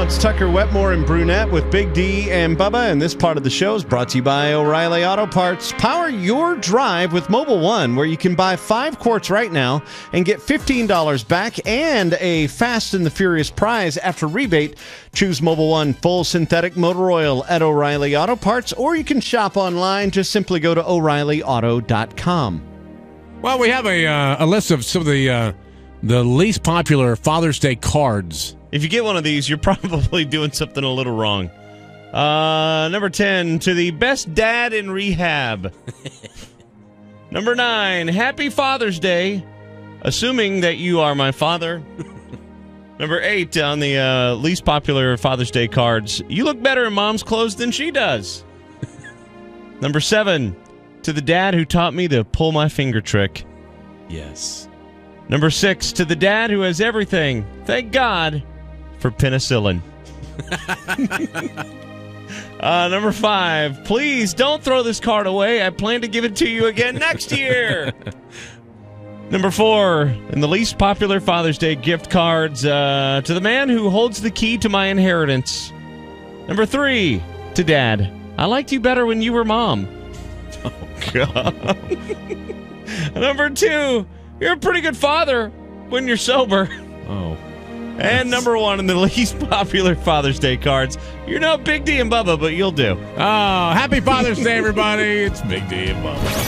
It's Tucker Wetmore and Brunette with Big D and Bubba, and this part of the show is brought to you by O'Reilly Auto Parts. Power your drive with Mobile One, where you can buy 5 quarts right now and get $15 back and a Fast and the Furious prize after rebate. Choose Mobile One full synthetic motor oil at O'Reilly Auto Parts, or you can shop online. Just simply go to O'ReillyAuto.com. Well, we have a list of some of the least popular Father's Day cards. If you get one of these, you're probably doing something a little wrong. Number 10, to the best dad in rehab. Number 9, Happy Father's Day, assuming that you are my father. Number 8, on the least popular Father's Day cards, you look better in mom's clothes than she does. Number 7, to the dad who taught me the pull my finger trick. Yes. Number 6, to the dad who has everything. Thank God for penicillin. Number 5, please don't throw this card away. I plan to give it to you again next year. Number 4, in the least popular Father's Day gift cards, to the man who holds the key to my inheritance. Number 3, to Dad. I liked you better when you were mom. Oh, God. Number 2, you're a pretty good father when you're sober. Oh. And number 1 in the least popular Father's Day cards, you're not Big D and Bubba, but you'll do. Oh, happy Father's Day, everybody. It's Big D and Bubba.